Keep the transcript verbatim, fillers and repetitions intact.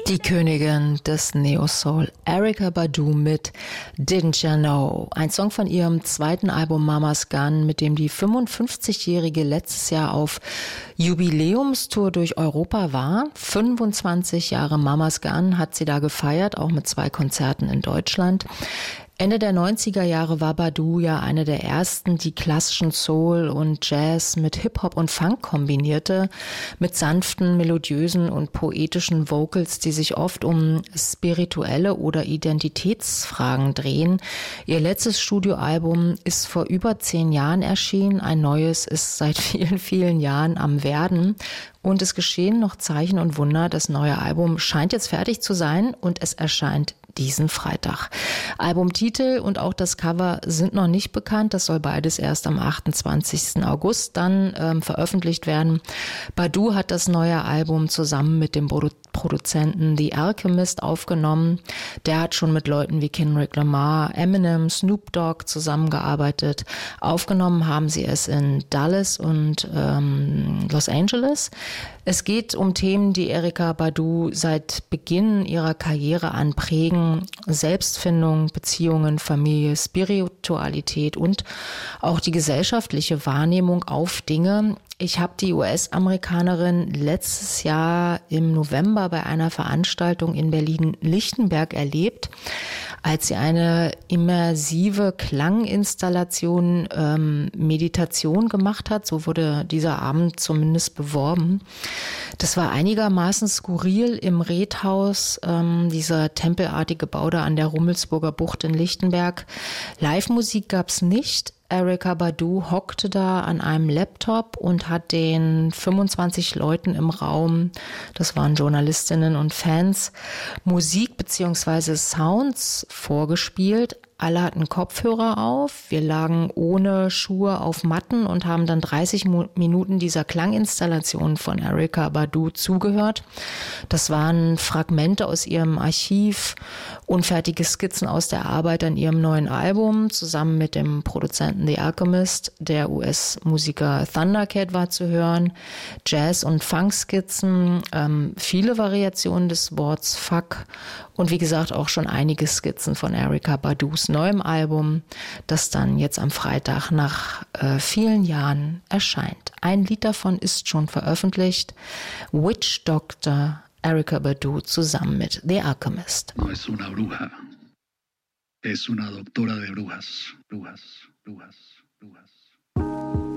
Die Königin des Neo-Soul, Erykah Badu mit Didn't Ya Know, ein Song von ihrem zweiten Album Mama's Gun, mit dem die fünfundfünfzigjährige letztes Jahr auf Jubiläumstour durch Europa war. fünfundzwanzig Jahre Mama's Gun hat sie da gefeiert, auch mit zwei Konzerten in Deutschland. Ende der neunziger Jahre war Badu ja eine der ersten, die klassischen Soul und Jazz mit Hip-Hop und Funk kombinierte, mit sanften, melodiösen und poetischen Vocals, die sich oft um spirituelle oder Identitätsfragen drehen. Ihr letztes Studioalbum ist vor über zehn Jahren erschienen, ein neues ist seit vielen, vielen Jahren am Werden. Und es geschehen noch Zeichen und Wunder. Das neue Album scheint jetzt fertig zu sein und es erscheint diesen Freitag. Albumtitel und auch das Cover sind noch nicht bekannt. Das soll beides erst am achtundzwanzigsten August dann ähm, veröffentlicht werden. Badu hat das neue Album zusammen mit dem Produ- Produzenten The Alchemist aufgenommen. Der hat schon mit Leuten wie Kendrick Lamar, Eminem, Snoop Dogg zusammengearbeitet. Aufgenommen haben sie es in Dallas und ähm, Los Angeles. Es geht um Themen, die Erykah Badu seit Beginn ihrer Karriere an prägen. Selbstfindung, Beziehungen, Familie, Spiritualität und auch die gesellschaftliche Wahrnehmung auf Dinge. Ich habe die U S-Amerikanerin letztes Jahr im November bei einer Veranstaltung in Berlin-Lichtenberg erlebt, als sie eine immersive Klanginstallation, ähm, Meditation gemacht hat. So wurde dieser Abend zumindest beworben. Das war einigermaßen skurril im Redhaus, ähm, dieser tempelartige Bau da an der Rummelsburger Bucht in Lichtenberg. Live-Musik gab's nicht. Erykah Badu hockte da an einem Laptop und hat den fünfundzwanzig Leuten im Raum, das waren Journalistinnen und Fans, Musik bzw. Sounds vorgespielt. Alle hatten Kopfhörer auf. Wir lagen ohne Schuhe auf Matten und haben dann dreißig Minuten dieser Klanginstallation von Erykah Badu zugehört. Das waren Fragmente aus ihrem Archiv, unfertige Skizzen aus der Arbeit an ihrem neuen Album, zusammen mit dem Produzenten The Alchemist. Der U S-Musiker Thundercat war zu hören, Jazz- und Funk-Skizzen, ähm, viele Variationen des Worts Fuck und wie gesagt auch schon einige Skizzen von Erykah Badus neuem Album, das dann jetzt am Freitag nach äh, vielen Jahren erscheint. Ein Lied davon ist schon veröffentlicht, Witch Doctor, Erykah Badu zusammen mit The Alchemist. No es una bruja, es una doctora de brujas, brujas, brujas, brujas.